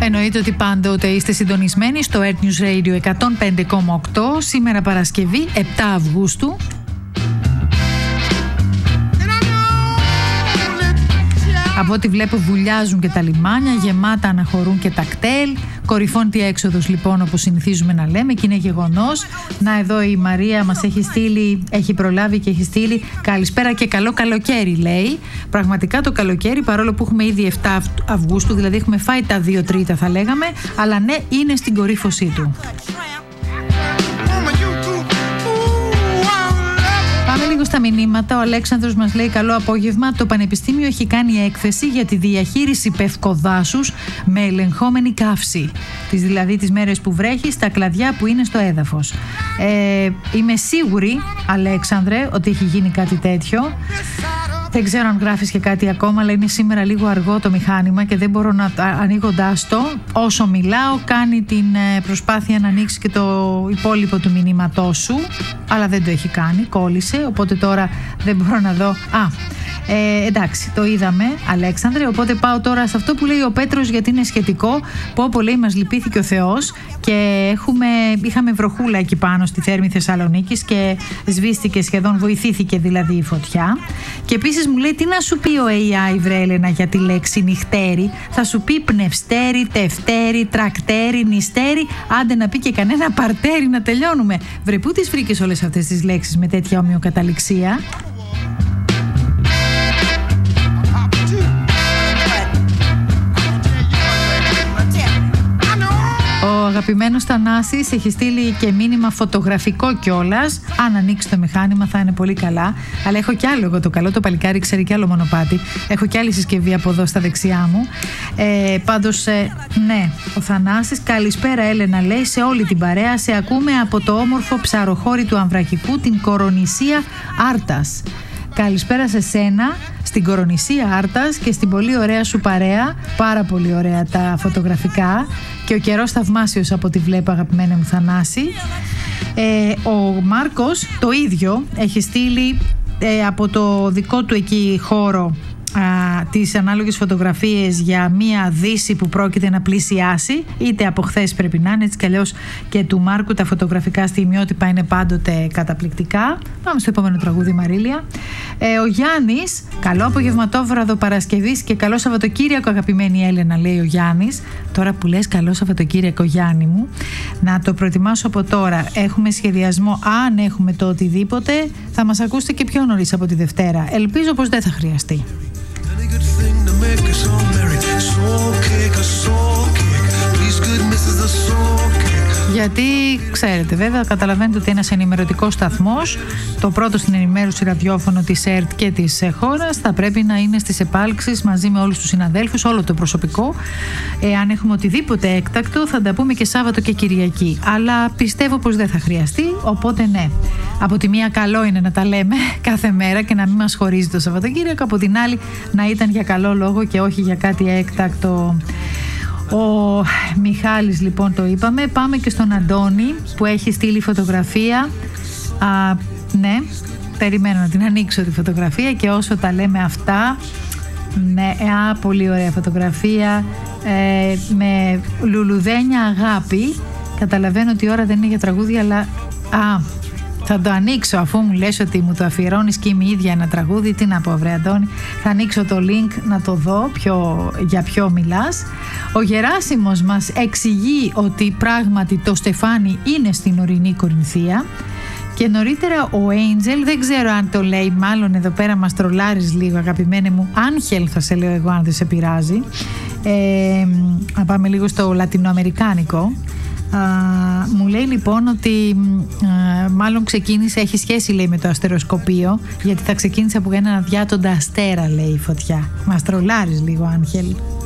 Εννοείται ότι πάντοτε είστε συντονισμένοι στο Earth News Radio 105,8. Σήμερα Παρασκευή 7 Αυγούστου. Από ό,τι βλέπω βουλιάζουν και τα λιμάνια, γεμάτα αναχωρούν και τα κτέλ. Κορυφώνει η έξοδος λοιπόν, όπως συνηθίζουμε να λέμε, και είναι γεγονός. Να, εδώ η Μαρία μας έχει στείλει, έχει προλάβει και έχει στείλει καλησπέρα και καλό καλοκαίρι, λέει. Πραγματικά το καλοκαίρι, παρόλο που έχουμε ήδη 7 Αυγούστου, δηλαδή έχουμε φάει τα 2 τρίτα θα λέγαμε, αλλά ναι, είναι στην κορύφωσή του. Πάμε λίγο στα μηνύματα. Ο Αλέξανδρος μας λέει: καλό απόγευμα. Το Πανεπιστήμιο έχει κάνει έκθεση για τη διαχείριση πευκοδάσους με ελεγχόμενη καύση. Δηλαδή τις μέρες που βρέχει, στα κλαδιά που είναι στο έδαφος. Είμαι σίγουρη, Αλέξανδρε, ότι έχει γίνει κάτι τέτοιο. Δεν ξέρω αν γράφεις και κάτι ακόμα, αλλά είναι σήμερα λίγο αργό το μηχάνημα και δεν μπορώ να ανοίγοντάς το. Όσο μιλάω, κάνει την προσπάθεια να ανοίξει και το υπόλοιπο του μηνύματός σου, αλλά δεν το έχει κάνει, κόλλησε, οπότε τώρα δεν μπορώ να δω. Εντάξει, το είδαμε, Αλέξανδρε, οπότε πάω τώρα σε αυτό που λέει ο Πέτρος, γιατί είναι σχετικό. Που λέει, μας λυπήθηκε ο Θεός και είχαμε βροχούλα εκεί πάνω στη Θέρμη Θεσσαλονίκης και σβήστηκε σχεδόν, βοηθήθηκε δηλαδή η φωτιά. Και επίσης μου λέει, τι να σου πει ο AI, βρε Έλενα, για τη λέξη νυχτέρι? Θα σου πει πνευστέρι, τευτέρι, τρακτέρι, νηστέρι, άντε να πει και κανένα παρτέρι να τελειώνουμε. Βρε, πού τις βρήκες όλες αυτές τις λέξεις με τέτοια ομοιοκαταληξία? Ο αγαπημένος Θανάσης έχει στείλει και μήνυμα φωτογραφικό κιόλας. Αν ανοίξει το μηχάνημα θα είναι πολύ καλά. Αλλά έχω κι άλλο, εγώ το καλό το παλικάρι ξέρει κι άλλο μονοπάτι. Έχω κι άλλη συσκευή από εδώ στα δεξιά μου. Πάντως, ναι, ο Θανάσης, καλησπέρα Έλενα, λέει, σε όλη την παρέα. Σε ακούμε από το όμορφο ψαροχώρι του Αμβρακικού, την Κορονησία Άρτας. Καλησπέρα σε σένα, στην Κορονησία Άρτας και στην πολύ ωραία σου παρέα. Πάρα πολύ ωραία τα φωτογραφικά και ο καιρός θαυμάσιος από ό,τι βλέπω, αγαπημένα μου Θανάση. Ο Μάρκος το ίδιο έχει στείλει από το δικό του εκεί χώρο τις ανάλογες φωτογραφίες για μία δύση που πρόκειται να πλησιάσει, είτε από χθες πρέπει να είναι, έτσι κι αλλιώς και του Μάρκου τα φωτογραφικά στιγμιότυπα είναι πάντοτε καταπληκτικά. Πάμε στο επόμενο τραγούδι, Μαρίλια. Ο Γιάννης, καλό απογευματόβραδο Παρασκευής και καλό Σαββατοκύριακο, αγαπημένη Έλενα, λέει ο Γιάννης. Τώρα που λες καλό Σαββατοκύριακο, Γιάννη μου, να το προετοιμάσω από τώρα. Έχουμε σχεδιασμό, αν έχουμε το οτιδήποτε θα μας ακούσετε και πιο νωρίς από τη Δευτέρα. Ελπίζω πως δεν θα χρειαστεί. Γιατί ξέρετε, βέβαια, καταλαβαίνετε ότι ένας ενημερωτικός σταθμός, το πρώτο στην ενημέρωση ραδιόφωνο της ΕΡΤ και της χώρας, θα πρέπει να είναι στις επάλξεις μαζί με όλους τους συναδέλφους, όλο το προσωπικό. Αν έχουμε οτιδήποτε έκτακτο, θα τα πούμε και Σάββατο και Κυριακή. Αλλά πιστεύω πως δεν θα χρειαστεί, οπότε ναι. Από τη μία, καλό είναι να τα λέμε κάθε μέρα και να μην μας χωρίζει το Σαββατοκύριακο. Από την άλλη, να ήταν για καλό λόγο και όχι για κάτι έκτακτο. Ο Μιχάλης, λοιπόν, το είπαμε. Πάμε και στον Αντώνη που έχει στείλει φωτογραφία. Ναι, περιμένω να την ανοίξω τη φωτογραφία και όσο τα λέμε αυτά, ναι, πολύ ωραία φωτογραφία με λουλουδένια αγάπη. Καταλαβαίνω ότι η ώρα δεν είναι για τραγούδια, αλλά θα το ανοίξω αφού μου λες ότι μου το αφιερώνεις και είμαι ίδια ένα τραγούδι. Τι να πω, βρε Αντώνη, θα ανοίξω το link να το δω για ποιο μιλάς. Ο Γεράσιμος μας εξηγεί ότι πράγματι το στεφάνι είναι στην ορεινή Κορινθία. Και νωρίτερα ο Angel, δεν ξέρω αν το λέει, μάλλον εδώ πέρα μας τρολάρεις λίγο, αγαπημένε μου. Άγχελ θα σε λέω εγώ, αν δεν σε πειράζει. Να πάμε λίγο στο λατινοαμερικάνικο. Μου λέει λοιπόν ότι μάλλον ξεκίνησε, έχει σχέση λέει με το αστεροσκοπείο, γιατί θα ξεκίνησε από έναν αδιάτοντα αστέρα, λέει, η φωτιά. Μας τρολάρεις λίγο, Άγχελ.